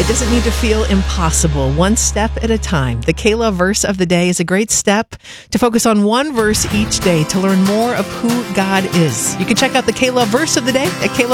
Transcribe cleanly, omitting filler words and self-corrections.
It doesn't need to feel impossible. One step at a time. The Kayla verse of the day is a great step to focus on one verse each day to learn more of who God is. You can check out the Kayla verse of the day at Kayla